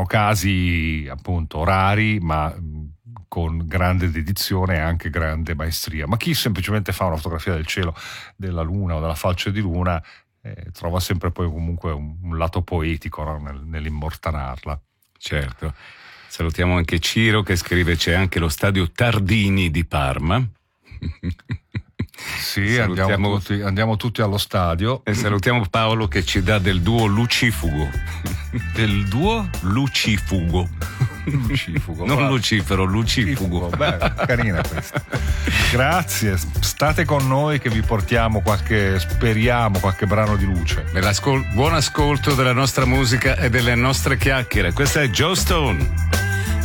sono casi appunto rari, ma con grande dedizione e anche grande maestria. Ma chi semplicemente fa una fotografia del cielo, della luna o della falce di luna, trova sempre poi comunque un lato poetico, no? Nell'immortalarla. Certo. Salutiamo anche Ciro che scrive: c'è anche lo stadio Tardini di Parma. Sì, andiamo tutti allo stadio. E salutiamo Paolo che ci dà del duo Lucifugo. Del duo? Lucifugo. Lucifugo. Non Lucifero, Lucifugo. Beh, carina questa. Grazie, state con noi che vi portiamo speriamo qualche brano di luce. Buon ascolto della nostra musica e delle nostre chiacchiere. Questa è Joe Stone.